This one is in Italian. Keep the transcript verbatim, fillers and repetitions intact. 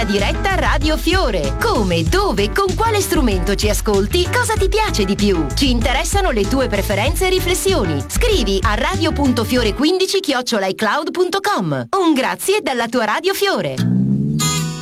linea diretta Radio Fiore. Come, dove, con quale strumento ci ascolti? Cosa ti piace di più? Ci interessano le tue preferenze e riflessioni. Scrivi a radio punto fiore quindici chiocciola i cloud punto com. Un grazie dalla tua Radio Fiore.